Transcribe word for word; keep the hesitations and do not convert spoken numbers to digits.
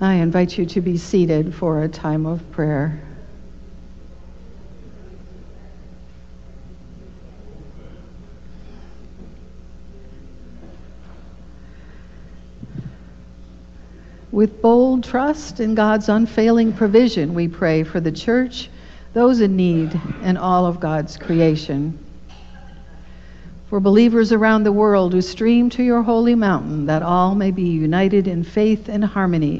I invite you to be seated for a time of prayer. With bold trust in God's unfailing provision, we pray for the church, those in need, and all of God's creation. For believers around the world who stream to your holy mountain, that all may be united in faith and harmony